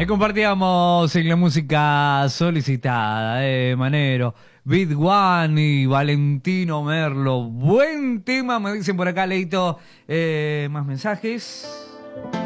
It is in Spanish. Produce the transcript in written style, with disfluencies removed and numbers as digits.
Ahí compartíamos en la música solicitada de Manero, Beat One y Valentino Merlo. Buen tema, me dicen por acá, Leito. Más mensajes.